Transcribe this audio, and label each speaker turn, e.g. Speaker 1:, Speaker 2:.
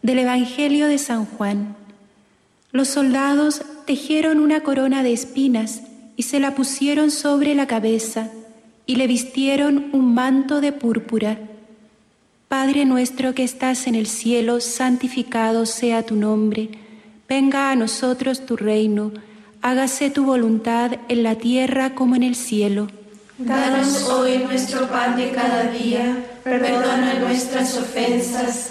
Speaker 1: Del Evangelio de San Juan. Los soldados tejieron una corona de espinas y se la pusieron sobre la cabeza y le vistieron un manto de púrpura. Padre nuestro que estás en el cielo, santificado sea tu nombre. Venga a nosotros tu reino. Hágase tu voluntad en la tierra como en el cielo.
Speaker 2: Danos hoy nuestro pan de cada día. Perdona nuestras ofensas,